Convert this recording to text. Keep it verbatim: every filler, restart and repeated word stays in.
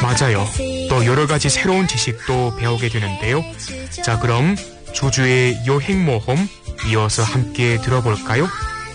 맞아요. 또 여러 가지 새로운 지식도 배우게 되는데요. 자, 그럼 조주의 여행 모험 이어서 함께 들어볼까요?